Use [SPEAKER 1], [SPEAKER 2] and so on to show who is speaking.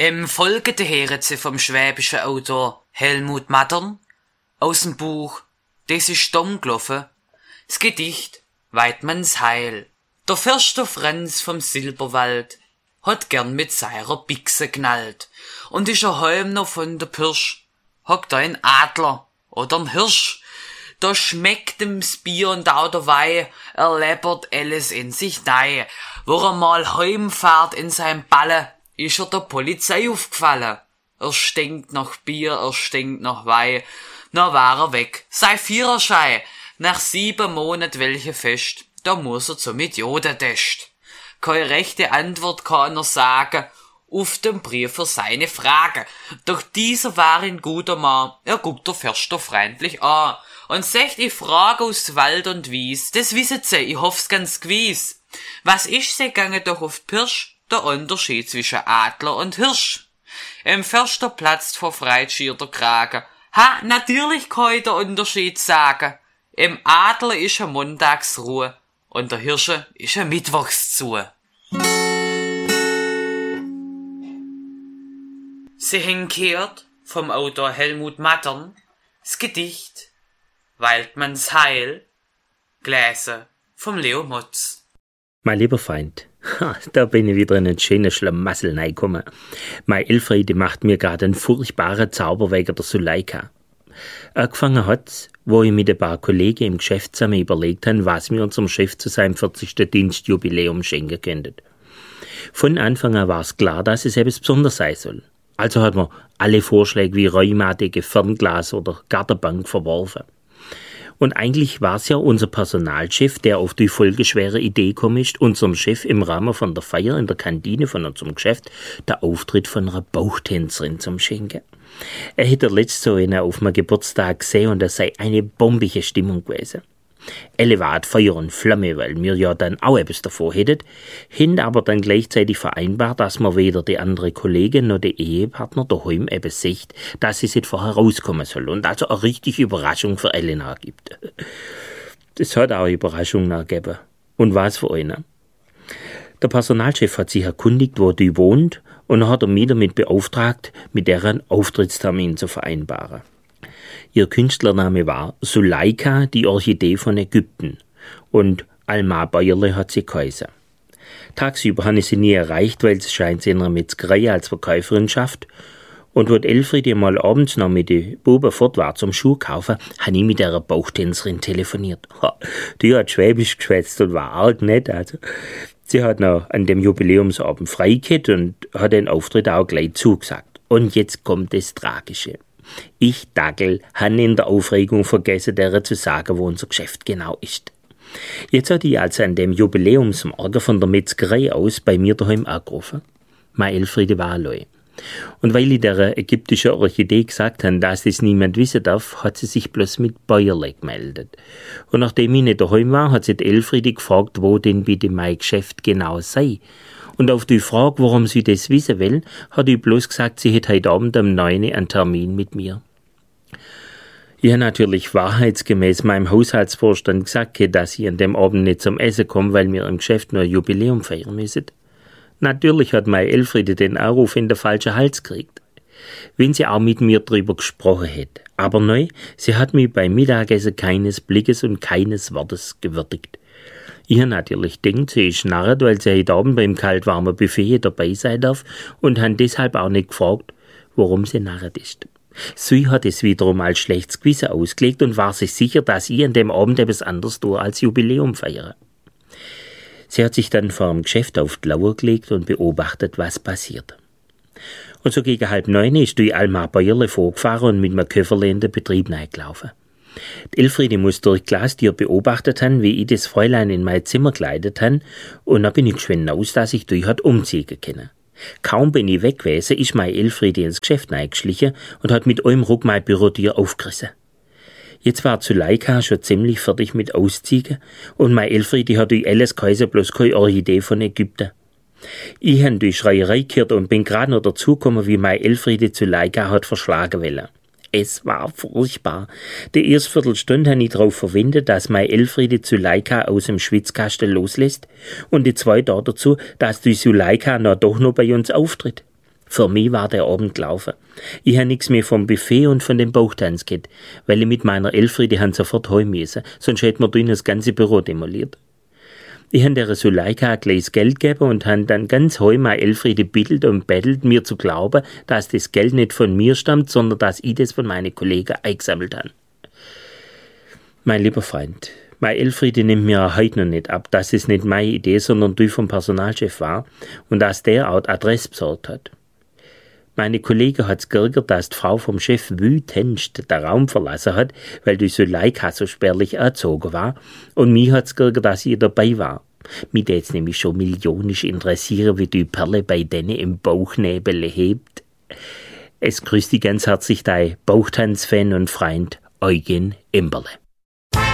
[SPEAKER 1] Im folgende hören Sie vom schwäbischen Autor Helmut Mattern aus dem Buch Das ist dumm gelaufen, das Gedicht Weidmanns Heil. Der Förster Franz vom Silberwald hat gern mit seiner Bichse knallt und ist er heim noch von der Pirsch, hockt ein Adler oder ein Hirsch. Da schmeckt ihm's Bier und auch der Weih, er läppert alles in sich nei. Wo er mal heimfährt in sein Balle, ist er der Polizei aufgefallen. Er stinkt nach Bier, er stinkt nach Weih. Na war er weg, sei Viererschei. Nach 7 Monaten welche Fest, da muss er zum Idiotentest. Keine rechte Antwort kann er sagen, auf dem Brief für seine Frage. Doch dieser war ein guter Mann, er guckt der Förster freundlich an und sagt, ich frage aus Wald und Wies, das wisset sie, ich hoff's ganz gewiss. Was ist sie gange doch auf Pirsch, der Unterschied zwischen Adler und Hirsch? Im Förster platzt vor Freit schier der Kragen. Ha, natürlich kann ich der Unterschied sagen. Im Adler ist eine Montagsruhe und der Hirsche ist ein Mittwochszu. Sie hinkehrt vom Autor Helmut Mattern das Gedicht Weidmanns Heil, gelesen vom Leo Motz.
[SPEAKER 2] Mein lieber Feind, da bin ich wieder in einen schönen Schlamassel reingekommen. Mein Elfriede macht mir gerade einen furchtbaren Zauber wegen der Suleika. Angefangen hat's, wo ich mit ein paar Kollegen im Geschäft zusammen überlegt haben, was wir unserem Chef zu seinem 40. Dienstjubiläum schenken könnten. Von Anfang an war es klar, dass es etwas Besonderes sein soll. Also hat man alle Vorschläge wie Räumadecke, Fernglas oder Gartenbank verworfen. Und eigentlich war es ja unser Personalchef, der auf die folgeschwere Idee gekommen ist, unserem Chef im Rahmen von der Feier in der Kantine von unserem Geschäft der Auftritt von einer Bauchtänzerin zum Schenken. Er hätte letztes so einen auf meinem Geburtstag gesehen und es sei eine bombige Stimmung gewesen. Alle waren Feuer und Flamme, weil wir ja dann auch etwas davor hätten, haben aber dann gleichzeitig vereinbart, dass man weder die andere Kollegin noch der Ehepartner daheim eben sieht, dass sie sich vorher rauskommen soll und also eine richtige Überraschung für Elena gibt. Das hat auch eine Überraschung gegeben. Und was für eine? Der Personalchef hat sich erkundigt, wo die wohnt, und hat er mich damit beauftragt, mit der einen Auftrittstermin zu vereinbaren. Ihr Künstlername war Suleika, die Orchidee von Ägypten, und Alma Bäuerle hat sie geheißen. Tagsüber habe ich sie nie erreicht, weil es scheint sie in einer Metzgerei als Verkäuferin schafft, und wo Elfriede mal abends noch mit den Buben fort war zum Schuh kaufen, habe ich mit der Bauchtänzerin telefoniert. Die hat Schwäbisch geschwätzt und war arg nett, also. Sie hat noch an dem Jubiläumsabend frei gehabt und hat den Auftritt auch gleich zugesagt. Und jetzt kommt das Tragische. Ich, Dackel, habe in der Aufregung vergessen, der zu sagen, wo unser Geschäft genau ist. Jetzt hat die also an dem Jubiläumsmorgen von der Metzgerei aus bei mir daheim angerufen. Meine Elfriede war allein. Und weil ich der ägyptischen Orchidee gesagt habe, dass das niemand wissen darf, hat sie sich bloß mit Bäuerle gemeldet. Und nachdem ich nicht daheim war, hat sie die Elfriede gefragt, wo denn bitte mein Geschäft genau sei. Und auf die Frage, warum sie das wissen will, hat ich bloß gesagt, sie hätte heute Abend um 9 Uhr einen Termin mit mir. Ich habe natürlich wahrheitsgemäß meinem Haushaltsvorstand gesagt, dass ich an dem Abend nicht zum Essen komme, weil wir im Geschäft nur ein Jubiläum feiern müssen. Natürlich hat meine Elfriede den Anruf in den falschen Hals gekriegt. Wenn sie auch mit mir drüber gesprochen hätte. Aber nein, sie hat mich beim Mittagessen keines Blickes und keines Wortes gewürdigt. Ich habe natürlich gedacht, sie ist narret, weil sie heute Abend beim kaltwarmen Buffet dabei sein darf und habe deshalb auch nicht gefragt, warum sie narret ist. Sie hat es wiederum als schlechtes Gewissen ausgelegt und war sich sicher, dass ich an dem Abend etwas anderes tue als Jubiläum feiere. Sie hat sich dann vor dem Geschäft auf die Lauer gelegt und beobachtet, was passiert. Und so gegen 8:30 ist die Alma Bäuerle vorgefahren und mit einem Köfferle in den Betrieb reingelaufen. Die Elfriede muss durch Glastür beobachtet haben, wie ich das Fräulein in mein Zimmer gekleidet habe, und dann bin ich geschwind aus, dass ich durch hat umziehen können. Kaum bin ich weg gewesen, ist meine Elfriede ins Geschäft reingeschlichen und hat mit einem Ruck meine Bürotür aufgerissen. Jetzt war Suleika schon ziemlich fertig mit Ausziehen und meine Elfriede hat durch alles geheißen, bloß keine Orchidee von Ägypten. Ich habe die Schreierei gehört und bin gerade noch dazugekommen, wie meine Elfriede Suleika hat verschlagen wollen. Es war furchtbar. Die erste Viertelstunde habe ich darauf verwendet, dass meine Elfriede Suleika aus dem Schwitzkasten loslässt und die zweite dazu, dass die Suleika doch noch bei uns auftritt. Für mich war der Abend gelaufen. Ich habe nichts mehr vom Buffet und von dem Bauchtanz gehabt, weil ich mit meiner Elfriede sofort heim müssen, sonst hätten wir drin das ganze Büro demoliert. Ich habe der Suleika ein Glas Geld gegeben und habe dann ganz heim meine Elfriede bittelt und bettelt, mir zu glauben, dass das Geld nicht von mir stammt, sondern dass ich das von meinen Kollegen eingesammelt habe. Mein lieber Freund, meine Elfriede nimmt mir auch heute noch nicht ab, dass es nicht meine Idee, sondern die vom Personalchef war und dass der auch die Adresse besorgt hat. Meine Kollegen hat's geärgert, dass die Frau vom Chef wütendst den Raum verlassen hat, weil die Suleika so spärlich erzogen war, und mich hat's geärgert, dass ich dabei war. Mich jetzt nämlich schon millionisch interessieren, wie die Perle bei denen im Bauchnebel hebt. Es grüßt dich ganz herzlich dein Bauchtanz-Fan und Freund Eugen Imberle.